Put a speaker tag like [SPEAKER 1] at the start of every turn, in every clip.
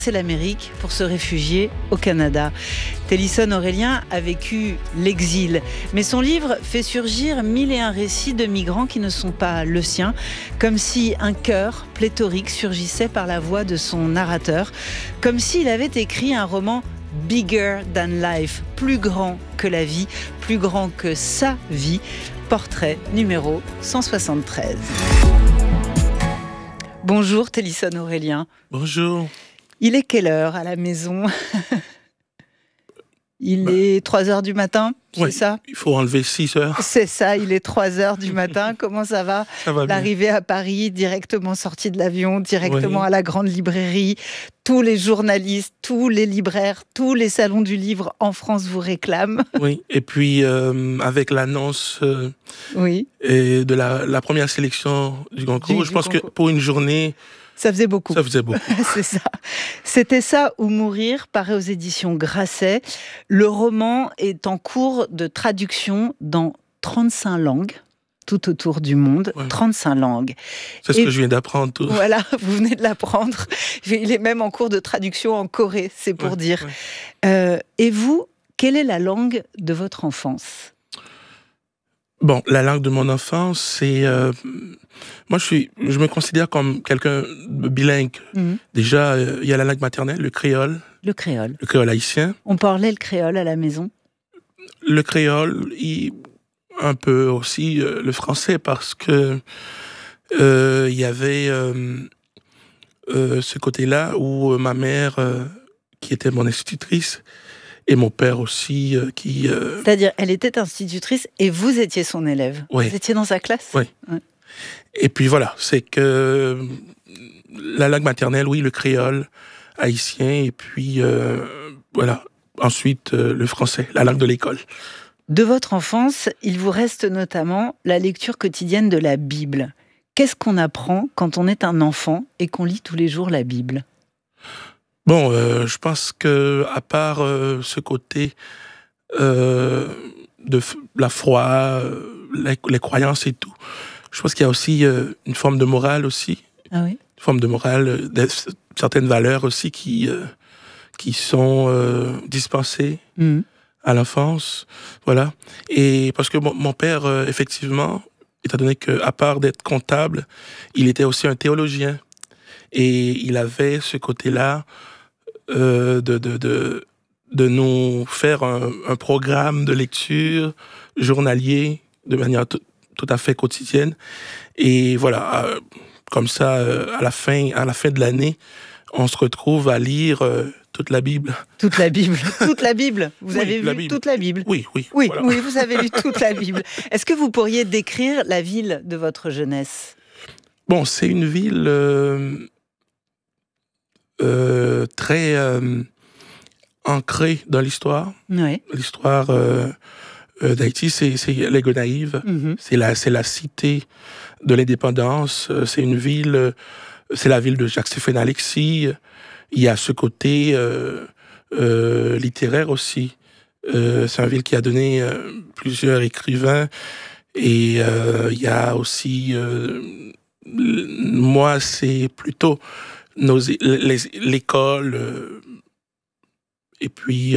[SPEAKER 1] C'est l'Amérique pour se réfugier au Canada. Télisson Aurélien a vécu l'exil, mais son livre fait surgir 1001 récits de migrants qui ne sont pas le sien, comme si un cœur pléthorique surgissait par la voix de son narrateur, comme s'il avait écrit un roman bigger than life, plus grand que la vie, plus grand que sa vie. Portrait numéro 173. Bonjour Télisson Aurélien.
[SPEAKER 2] Bonjour.
[SPEAKER 1] Il est quelle heure à la maison ? Il est 3h du matin, c'est ça ?
[SPEAKER 2] Il faut enlever 6 heures.
[SPEAKER 1] C'est ça, il est 3h du matin. Comment ça va ?
[SPEAKER 2] Ça va bien.
[SPEAKER 1] L'arrivée à Paris, directement sorti de l'avion, directement à la grande librairie. Tous les journalistes, tous les libraires, tous les salons du livre en France vous réclament.
[SPEAKER 2] Oui, et puis avec l'annonce et de la première sélection du concours, je pense que pour une journée...
[SPEAKER 1] Ça faisait beaucoup.
[SPEAKER 2] Ça faisait beaucoup.
[SPEAKER 1] C'est ça. C'était ça ou mourir, paru aux éditions Grasset. Le roman est en cours de traduction dans 35 langues, tout autour du monde. Ouais. 35 langues.
[SPEAKER 2] C'est ce que je viens d'apprendre. Tout.
[SPEAKER 1] Voilà, vous venez de l'apprendre. Il est même en cours de traduction en Corée, c'est pour dire. Ouais. Et vous, quelle est la langue de votre enfance ?
[SPEAKER 2] Bon, la langue de mon enfance, c'est... moi, je me considère comme quelqu'un de bilingue. Mmh. Déjà, il y a la langue maternelle, le créole.
[SPEAKER 1] Le créole.
[SPEAKER 2] Le créole haïtien.
[SPEAKER 1] On parlait le créole à la maison ?
[SPEAKER 2] Le créole, un peu aussi le français, parce que il y avait ce côté-là où ma mère, qui était mon institutrice, et mon père aussi, qui...
[SPEAKER 1] C'est-à-dire, elle était institutrice et vous étiez son élève.
[SPEAKER 2] Oui.
[SPEAKER 1] Vous étiez dans sa classe ?
[SPEAKER 2] Oui. Ouais. Et puis voilà, c'est que la langue maternelle, oui, le créole haïtien, et puis voilà, ensuite le français, la langue de l'école.
[SPEAKER 1] De votre enfance, il vous reste notamment la lecture quotidienne de la Bible. Qu'est-ce qu'on apprend quand on est un enfant et qu'on lit tous les jours la Bible ?
[SPEAKER 2] Bon, je pense que à part ce côté de la foi, les croyances et tout, je pense qu'il y a aussi une forme de morale aussi.
[SPEAKER 1] Ah oui.
[SPEAKER 2] Une forme de morale, certaines valeurs aussi qui sont dispensées à l'enfance, voilà. Et parce que mon père, effectivement, étant donné qu'à part d'être comptable, il était aussi un théologien. Et il avait ce côté-là de nous faire un programme de lecture journalier de manière tout à fait quotidienne. Et voilà, comme ça, à la fin de l'année, on se retrouve à lire toute la Bible.
[SPEAKER 1] Toute la Bible. Toute la Bible. Vous avez lu toute la Bible ?
[SPEAKER 2] Oui.
[SPEAKER 1] Voilà. Oui, vous avez lu toute la Bible. Est-ce que vous pourriez décrire la ville de votre jeunesse ?
[SPEAKER 2] Bon, c'est une ville très ancrée dans l'histoire.
[SPEAKER 1] Oui.
[SPEAKER 2] L'histoire d'Haïti, c'est les Gonaïves. Mm-hmm. C'est la cité de l'indépendance. C'est une ville... c'est la ville de Jacques-Stéphane Alexis. Il y a ce côté littéraire aussi. C'est une ville qui a donné plusieurs écrivains. Et il y a aussi... moi, c'est plutôt l'école et puis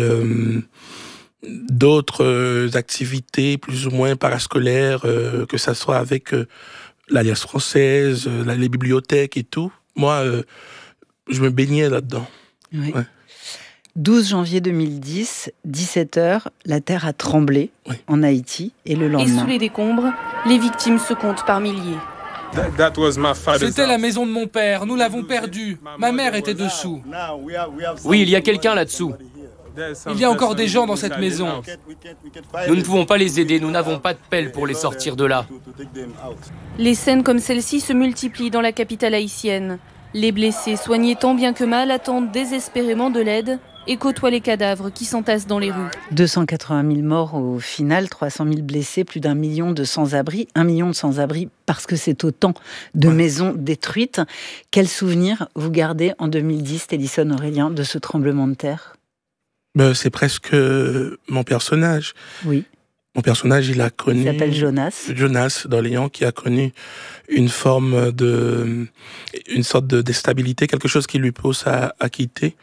[SPEAKER 2] d'autres activités plus ou moins parascolaires, que ça soit avec l'Alliance française, les bibliothèques et tout. Moi, je me baignais là-dedans.
[SPEAKER 1] Oui. Ouais. 12 janvier 2010, 17h, la terre a tremblé en Haïti et le lendemain.
[SPEAKER 3] Et sous les décombres, les victimes se comptent par milliers.
[SPEAKER 4] C'était la maison de mon père, nous l'avons perdue. Ma mère était dessous.
[SPEAKER 5] Oui, il y a quelqu'un là-dessous.
[SPEAKER 4] Il y a encore des gens dans cette maison.
[SPEAKER 5] Nous ne pouvons pas les aider, nous n'avons pas de pelle pour les sortir de là.
[SPEAKER 3] Les scènes comme celle-ci se multiplient dans la capitale haïtienne. Les blessés, soignés tant bien que mal, attendent désespérément de l'aide et côtoient les cadavres qui s'entassent dans les rues.
[SPEAKER 1] 280 000 morts au final, 300 000 blessés, plus d'1 million de sans-abri. 1 million de sans-abri parce que c'est autant de maisons détruites. Quel souvenir vous gardez en 2010, Télisson Aurélien, de ce tremblement de terre ?
[SPEAKER 2] C'est presque mon personnage.
[SPEAKER 1] Oui.
[SPEAKER 2] Mon personnage, il
[SPEAKER 1] s'appelle Jonas.
[SPEAKER 2] Jonas d'Orléans, qui a connu une sorte de déstabilité, quelque chose qui lui pousse à quitter